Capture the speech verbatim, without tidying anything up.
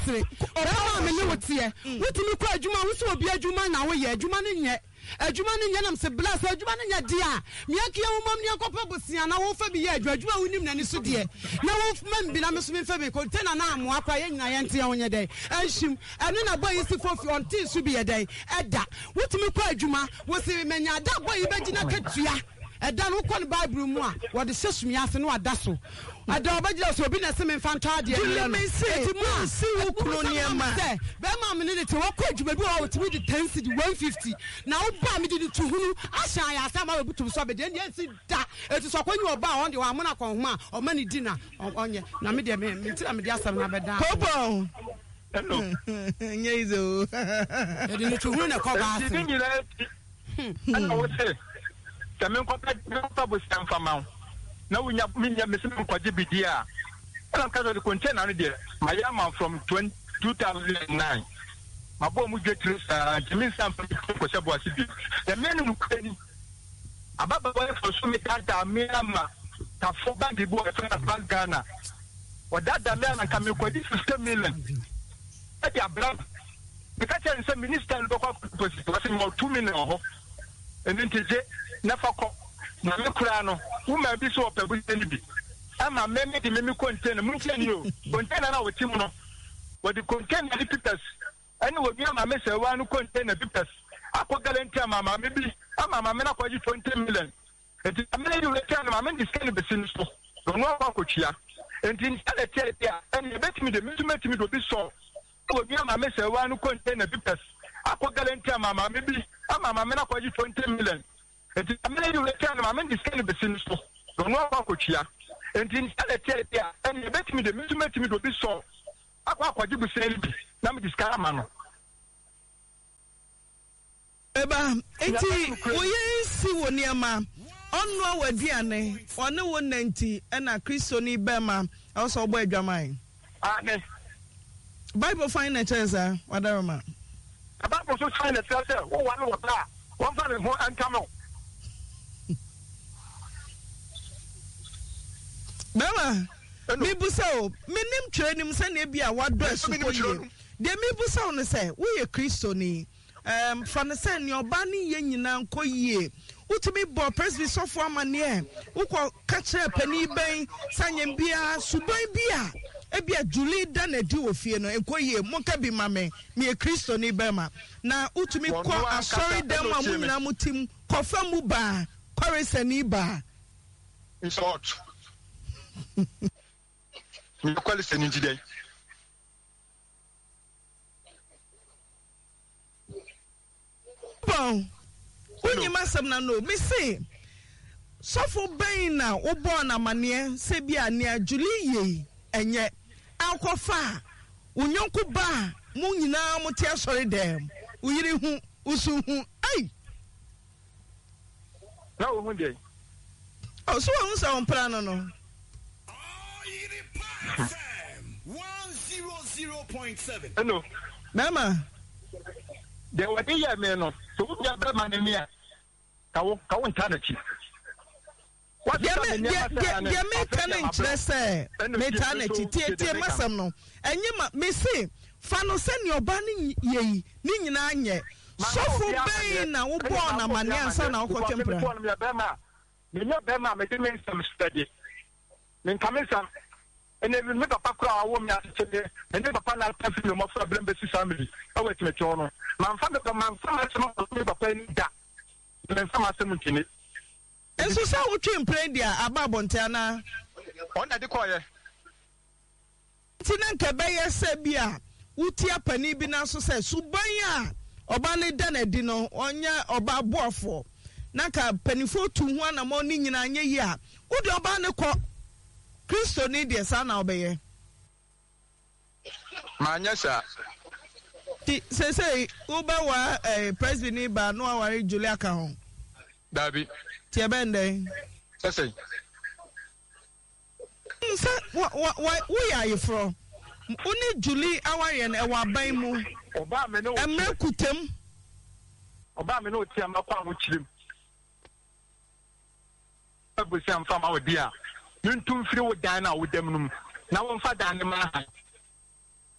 Mesre. Oba me ne wotie. Wotimi kwa adwuma wo so obi adwuma na wo ye adwuma ne nye. Adwuma ne nye nam se blast adwuma ne nye dia. Me akia wo mam ne akopa bosia na wo fa bi ye adwuma adwuma wonim na ni so de. Na wo mam bi na me so me fa bi container na amo akwa ye nyina ye nte ye wonye dey. Anhim ene na boy si fofi on tin so bi ye dey. Eda wotimi kwa adwuma wo se menya da boy be gina katua. Eda no kon Bible mu a wo de sesumi ase no ada so. Ada obagila so obi na se me fanta de e no. Eti mu si wo kuro ne ma. Be ma me ne te wo kwa adwuma bi wo timi de ten cedi one fifty. Na wo ba me de tuhunu ahyan ya asa ma wo butum so be de ne si da. Eti so kwanyu oba on de wa mo na kon ho a o ma ni di na onye. Na me de me me tira me de asam na be da. Kobo. Hello. Nyezo. E de tuhunu na ko ba ase. Ana wo se. Kamen ko pa pa bo stand for ma. Na wunya minya mesim kwaje bidia. Ana ka do container no de. My man from two thousand nine. My boy mu getru sa Jimin Sam ko se bo asibi. The men mu kwani. Ababa boy for so me tata me ama. Ta fo bag bi bo e fa bank Ghana. O dada me na ka me kwadi fifty million. E dia bra. Me ka tell say minister no ko post was mo two million ho. And then T J never call. Na me kura no. Woman bi so opebu ni bi. Ama me me de me container mu tell you. Container na wo tim no. What the container the pictures. Any wo bi ama me say wa no container pictures. Akọ guarantee ama ma me bi. Ama ma me na kwaji twenty million. Enti amene you return ma me discount be sin so. No akọ twia. Enti ala tell dia. And bet me de me to me do bi so. Wo bi ama me say wa no container pictures. Akọ guarantee ama ma me bi. Ama ma me na kwaji twenty million. Enti amene you return ma me discount be sin so. No akọ twia. Enti ala tell dia. And bet me de me to me do bi so. Akwa kwaji bu sel bi. Na me discount ama no. Eba, enti oye si woni ama onu awadiane one wo ninety na Kristo ni bema also obo adwaman. Ah ne. Bible find na cheza wadaroma. Bible so find na cheza wo wa no wa. Won fa ne ho ankamo. Bema, mi busa o, minim twenim se na bia wado esukoye. De mi busa o ne se, wo ye Kristo ni. Um, from the same your banny yen ko ye. Utimi bo presby sofo amane. Uko catcher penny bay, sanyem bia, subai bia. Ebia Julie dan a do of no and ye, monka be mame, me a Christo ni bema. Na utimi ko a sorry dem a munamutim, kofa muba, chorus and iba. In short, you call it an today. Bon, when you must have no, me say, so for Bain now, or born a mania, say be a near Julie, and yet, Alcofa, Unyonko Ba, Munina, Motia, sorry, damn, we who, Usu, ay. No, one day. Oh, so I was on plan, no. one zero zero point seven. Hello, Mama. There were the men, so we have that man in here. Cow, cow, and Tanachi. What Yeah, yeah, me can interest, me Tanachi, Tia Massam, no. And you may say, Fano send your banning ye, Ninanye. So for Bain now, born a man, and son of Bema. You know, Bema, making some study. Then coming some. And then we make a pack of women yesterday, and then a panel perfume of problem with family. I wait to make your honor. My father, my father, of paper penny that. Then some are seventeen. And so, so, what you play there about Montana? On the choir. Tinan Cabaya Sebia, Utia Penny Binaso says, Subaya, Obani Dane Dino, Onya, Oba Boafo. Naka Penifo to one a morning in a year. Would your banner call? Kristo ni de sana obeye. Manya sha. Ti se se uba wa eh president ni ba no aware Julia ka ho. Dabi. Ti ebende. Se se. Nse wa wa we are you from? Oni Julie aware na e wa ban mu. Oba me no. Emre kutem. Oba me no ti amakwa wo chirim. Abusi amfa ma wo dia. Nuntum firi wo dan na wo dem num. Na wo mfa dan ne ma ha.